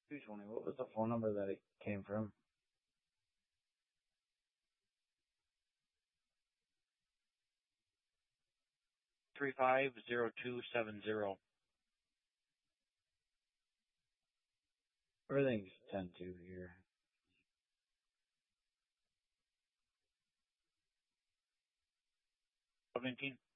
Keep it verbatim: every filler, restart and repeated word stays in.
two twenty. What was the phone number that it came from? Three five zero two seven zero. Everything's ten two here. Nineteen.